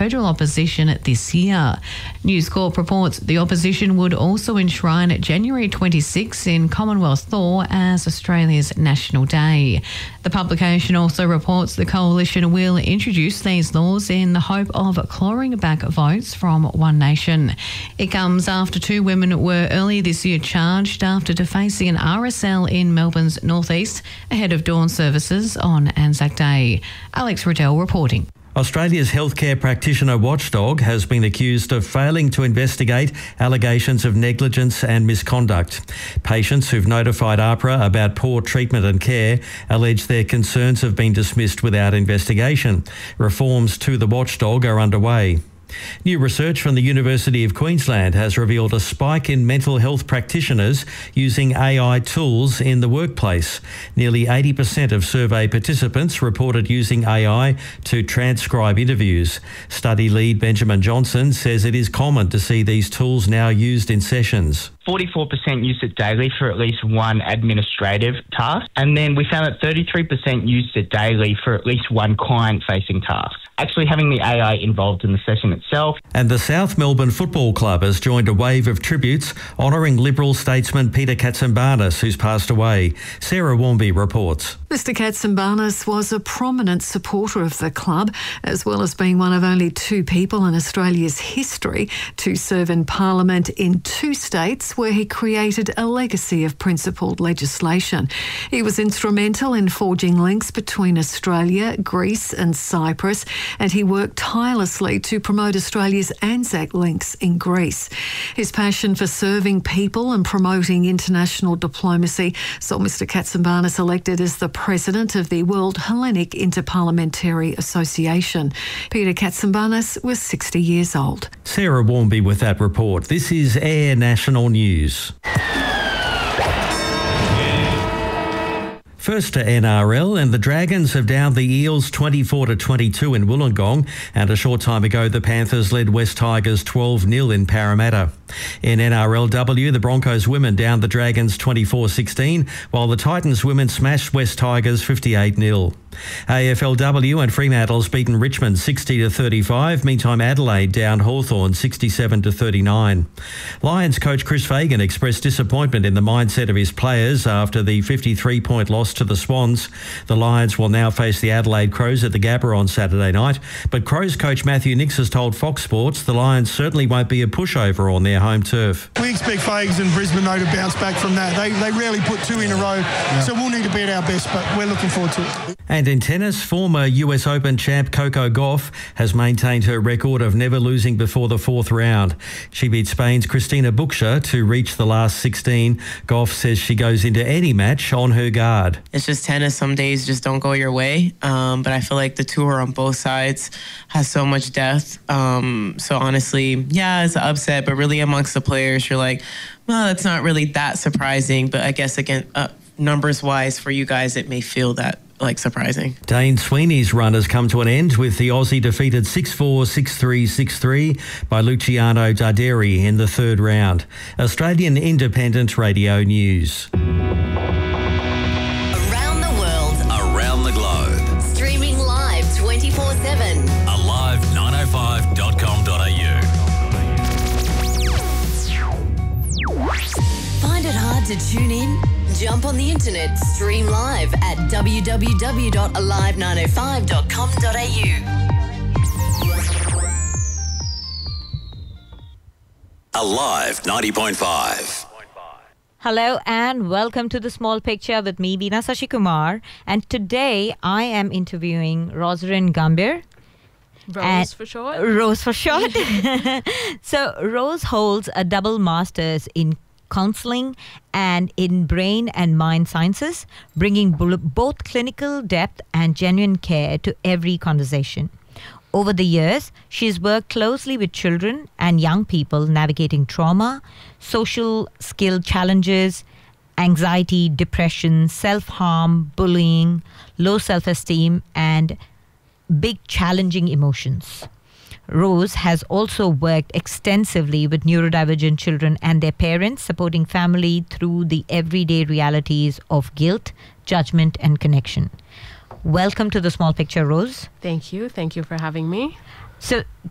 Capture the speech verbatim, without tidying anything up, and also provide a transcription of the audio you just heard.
federal opposition this year. News Corp reports the opposition would also enshrine January twenty-sixth in Commonwealth Law as Australia's National Day. The publication also reports the coalition will introduce these laws in the hope of clawing back votes from One Nation. It comes after two women were earlier this year charged after defacing an R S L in Melbourne's northeast ahead of dawn services on Anzac Day. Alex Riddell reporting. Australia's healthcare practitioner watchdog has been accused of failing to investigate allegations of negligence and misconduct. Patients who've notified AHPRA about poor treatment and care allege their concerns have been dismissed without investigation. Reforms to the watchdog are underway. New research from the University of Queensland has revealed a spike in mental health practitioners using A I tools in the workplace. Nearly eighty percent of survey participants reported using A I to transcribe interviews. Study lead Benjamin Johnson says it is common to see these tools now used in sessions. forty-four percent used it daily for at least one administrative task. And then we found that thirty-three percent used it daily for at least one client-facing task. Actually having the A I involved in the session itself. And the South Melbourne Football Club has joined a wave of tributes honouring Liberal statesman Peter Katsambarnis, who's passed away. Sarah Warmby reports. Mister Katsambarnis was a prominent supporter of the club, as well as being one of only two people in Australia's history to serve in Parliament in two states where he created a legacy of principled legislation. He was instrumental in forging links between Australia, Greece and Cyprus, and he worked tirelessly to promote Australia's Anzac links in Greece. His passion for serving people and promoting international diplomacy saw Mister Katsambarnis elected as the president of the World Hellenic Interparliamentary Association. Peter Katsambarnis was sixty years old. Sarah Warmby with that report. This is Air National News. First to N R L, and the Dragons have downed the Eels twenty-four to twenty-two in Wollongong, and a short time ago the Panthers led West Tigers twelve nil in Parramatta. In N R L W, the Broncos women downed the Dragons twenty-four sixteen, while the Titans women smashed West Tigers fifty-eight nil. A F L W and Fremantle's beaten Richmond sixty to thirty-five. Meantime, Adelaide downed Hawthorn sixty-seven to thirty-nine. Lions coach Chris Fagan expressed disappointment in the mindset of his players after the fifty-three point loss to the Swans. The Lions will now face the Adelaide Crows at the Gabba on Saturday night, but Crows coach Matthew Nicks has told Fox Sports the Lions certainly won't be a pushover on their home turf. We expect Fags and Brisbane though to bounce back from that. They they rarely put two in a row, yeah. So we'll need to be at our best, but we're looking forward to it. And in tennis, former U S Open champ Coco Gauff has maintained her record of never losing before the fourth round. She beat Spain's Cristina Buccia to reach the last sixteen. Gauff says she goes into any match on her guard. It's just tennis. Some days just don't go your way. Um, but I feel like the tour on both sides has so much depth. Um, so honestly, yeah, it's an upset, but really amongst the players, you're like, well, it's not really that surprising. But I guess, again, uh, numbers-wise, for you guys, it may feel that like surprising. Dane Sweeney's run has come to an end with the Aussie defeated six four, six three, six three by Luciano Darderi in the third round. Australian Independent Radio News. Around the world. Around the globe. Streaming live twenty-four seven. Alive nine oh five dot com dot a u. Find it hard to tune in? Jump on the internet, stream live at w w w dot alive nine oh five dot com dot a u. Alive ninety point five. Hello and welcome to The Small Picture with me, Veena Sashikumar. And today I am interviewing Rosalind Gambhir. Rose for short. Rose for short. So Rose holds a double master's in counseling and in brain and mind sciences, bringing both clinical depth and genuine care to every conversation. Over the years, she's worked closely with children and young people navigating trauma, social skill challenges, anxiety, depression, self-harm, bullying, low self-esteem, and big challenging emotions. Rose has also worked extensively with neurodivergent children and their parents, supporting family through the everyday realities of guilt, judgment, and connection. Welcome to The Small Picture, Rose. Thank you. Thank you for having me. So